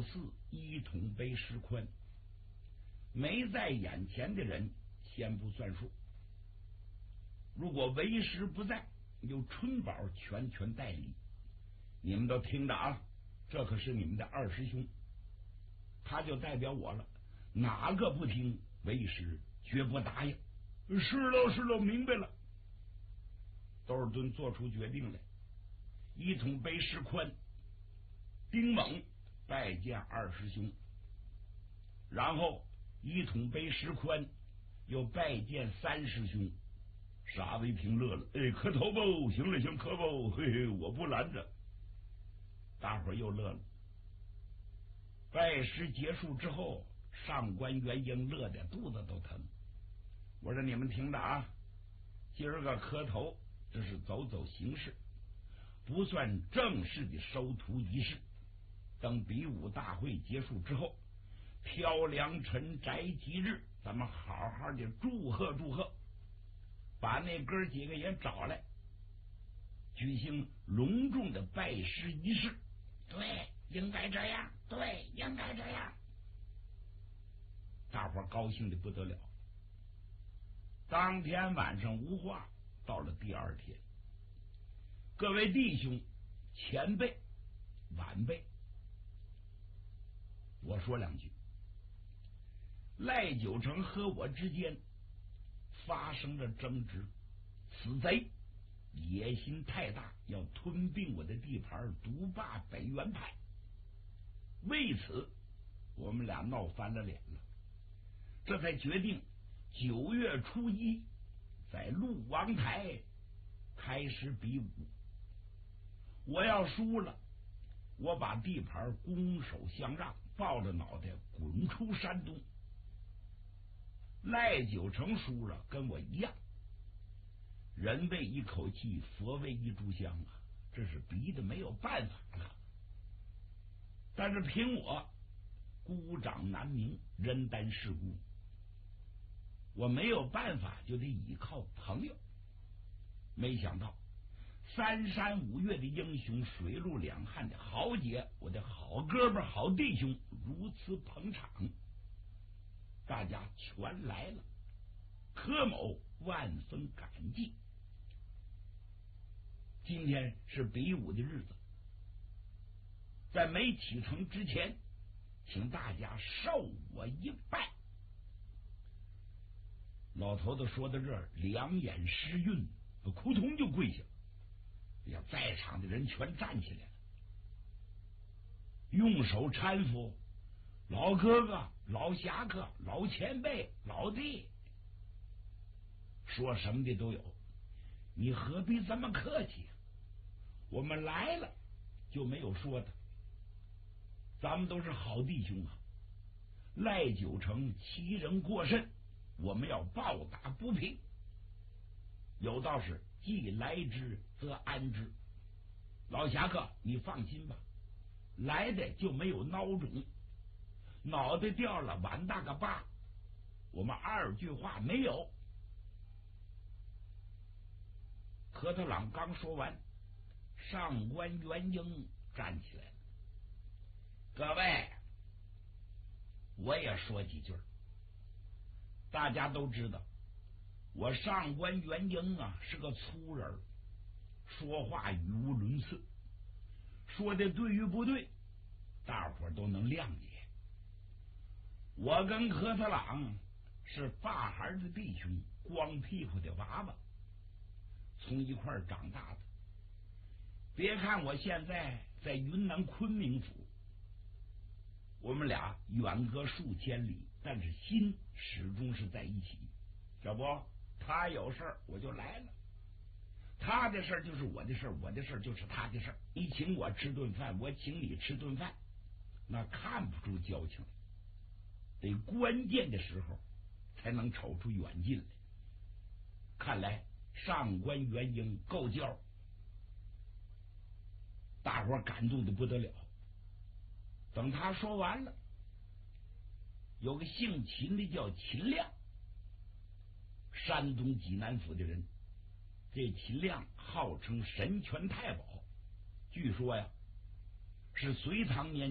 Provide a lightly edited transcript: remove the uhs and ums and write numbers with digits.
貌似一统北石宽，没在眼前的人先不算数。如果为师不在，由春宝全权代理。你们都听着啊，这可是你们的二师兄，他就代表我了，哪个不听，为师绝不答应。是喽，明白了。窦尔敦做出决定来，一统北石宽，丁猛拜见二师兄，然后一统北石宽又拜见三师兄。沙威平乐了，磕头吧，行了，磕吧，嘿嘿，我不拦着。大伙儿又乐了。拜师结束之后，上官元英乐得肚子都疼。我说你们听着啊，今儿个磕头这是走走形式，不算正式的收徒仪式。等比武大会结束之后，挑良辰摘吉日，咱们好好的祝贺祝贺，把那哥几个也找来，举行隆重的拜师仪式。对，应该这样，对，应该这样。大伙高兴的不得了。当天晚上无话，到了第二天，各位弟兄、前辈、晚辈，我说两句。赖九成和我之间发生了争执，此贼野心太大，要吞并我的地盘，独霸北原派。为此我们俩闹翻了脸了，这才决定9月初1在鹿王台开始比武。我要输了，我把地盘拱手相让，抱着脑袋滚出山东。赖九成输了，跟我一样，人为一口气，佛为一炷香啊，这是逼的没有办法了。但是凭我孤掌难鸣，人单势孤，我没有办法，就得依靠朋友。没想到3山5岳的英雄，水陆两汉的豪杰，我的好哥们好弟兄如此捧场，大家全来了。柯某万分感激。今天是比武的日子，在没启程之前，请大家受我一拜。老头子说到这儿，两眼失晕，扑通就跪下。哎呀，在场的人全站起来了，用手搀扶。老哥哥、老侠客、老前辈、老弟，说什么的都有，你何必这么客气？我们来了就没有说的，咱们都是好弟兄啊。赖九成欺人过甚，我们要报答不平。有道是既来之则安之，老侠客你放心吧，来的就没有孬种，脑袋掉了碗大个疤，我们二句话没有。科特朗刚说完，上官元英站起来了。各位，我也说几句。大家都知道我上官元英啊是个粗人，说话语无伦次，说的对与不对大伙都能谅解。我跟科特朗是发孩的弟兄，光屁股的娃娃，从一块长大的。别看我现在在云南昆明府，我们俩远隔数千里，但是心始终是在一起。这不，他有事儿我就来了，他的事儿就是我的事儿，我的事儿就是他的事儿。你请我吃顿饭，我请你吃顿饭，那看不出交情来，得关键的时候才能瞅出远近来。看来上官元英够教，大伙感动的不得了。等他说完了，有个姓秦的叫秦亮，山东济南府的人。这秦亮号称神拳太保，据说呀是隋唐年